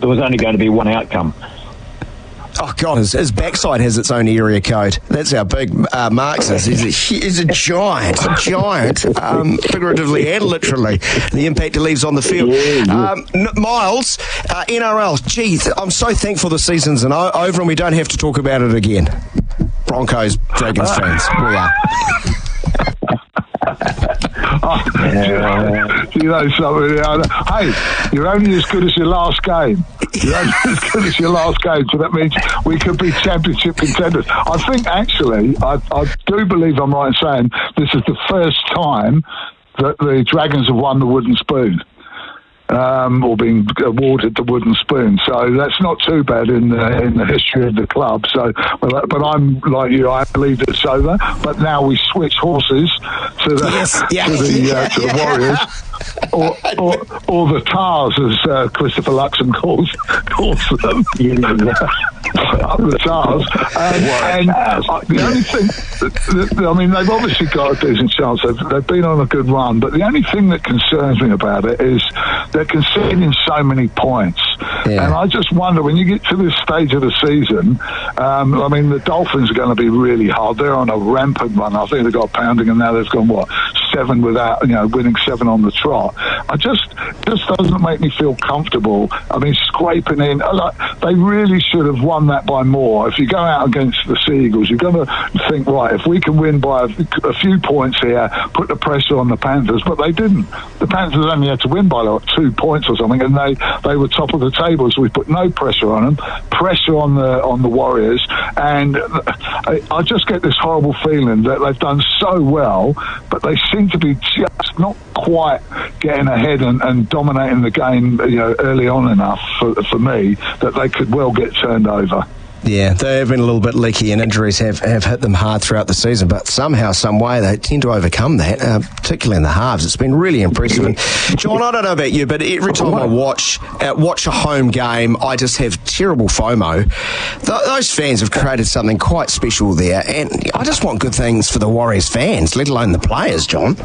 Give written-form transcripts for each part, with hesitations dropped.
there was only going to be one outcome. Oh, God, his backside has its own area code. That's how big Marks is. He's a giant, figuratively and literally, the impact he leaves on the field. Miles, NRL, geez, I'm so thankful the season's over and we don't have to talk about it again. Broncos, Dragons fans, we are. You know something? Hey, you're only as good as your last game. You're only as good as your last game, so that means we could be championship contenders. I think, actually, I do believe I'm right in saying this is the first time that the Dragons have won the wooden spoon. Or being awarded the wooden spoon, so that's not too bad in the history of the club. So, but I'm like you, I believe it's over. But now we switch horses to the Warriors, or the Tars, as Christopher Luxon calls them. Up the Tars, and the only thing, I mean, they've obviously got a decent chance. They've been on a good run, but the only thing that concerns me about it is they're conceding so many points. Yeah. And I just wonder, when you get to this stage of the season, I mean, the Dolphins are going to be really hard. They're on a rampant run. I think they've got pounding, and now they've gone, 7 without, winning 7 on the trot. I just doesn't make me feel comfortable. I mean, scraping in, they really should have won that by more. If you go out against the Seagulls, you're going to think, right, if we can win by a few points here, put the pressure on the Panthers, but they didn't. The Panthers only had to win by 2 points or something, and they were top of the table, so we put no pressure on them, pressure on the Warriors, and I just get this horrible feeling that they've done so well, but they seem to be just not quite getting ahead and dominating the game, early on enough for me that they could well get turned over. Yeah, they've been a little bit leaky and injuries have hit them hard throughout the season, but somehow, some way, they tend to overcome that, particularly in the halves. It's been really impressive. And John, I don't know about you, but every time I watch a home game, I just have terrible FOMO. Those fans have created something quite special there, and I just want good things for the Warriors fans, let alone the players, John.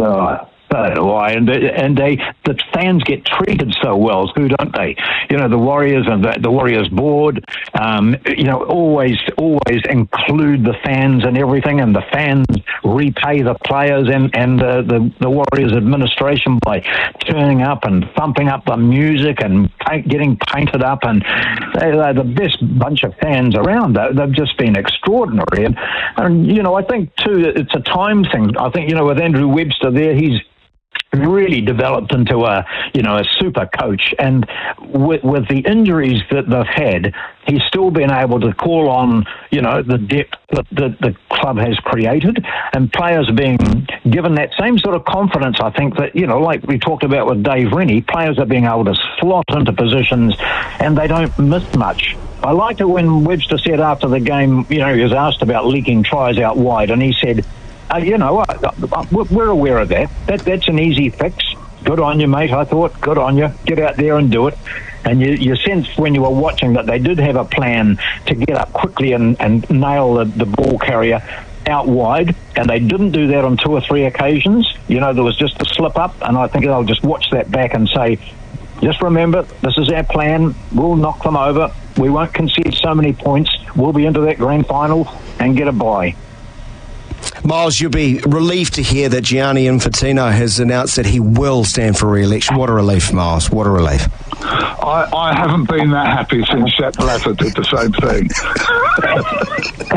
Why? And the fans get treated so well, too, don't they? The Warriors and the Warriors board, always include the fans and everything, and the fans repay the players and the Warriors administration by turning up and thumping up the music and getting painted up, and they're the best bunch of fans around. They've just been extraordinary, and I think too it's a time thing. I think with Andrew Webster there, he's really developed into a super coach, and with the injuries that they've had, he's still been able to call on the depth that the club has created, and players are being given that same sort of confidence. I think that like we talked about with Dave Rennie, players are being able to slot into positions and they don't miss much. I liked it when Webster said after the game, he was asked about leaking tries out wide, and he said, we're aware of that. That's an easy fix. Good on you, mate, I thought. Good on you. Get out there and do it. And you sensed when you were watching that they did have a plan to get up quickly and nail the ball carrier out wide, and they didn't do that on 2 or 3 occasions. There was just a slip up, and I think they'll just watch that back and say, just remember, this is our plan. We'll knock them over. We won't concede so many points. We'll be into that grand final and get a bye. Miles, you'll be relieved to hear that Gianni Infantino has announced that he will stand for re-election. What a relief, Miles. What a relief. I haven't been that happy since Sepp Blatter did the same thing.